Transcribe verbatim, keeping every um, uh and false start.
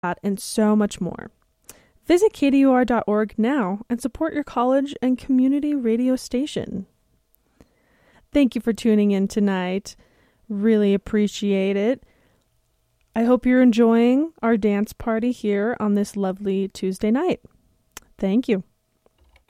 and so much more. Visit K D U R dot org now and support your college and community radio station. Thank you for tuning in tonight. Really appreciate it. I hope you're enjoying our dance party here on this lovely Tuesday night. Thank you.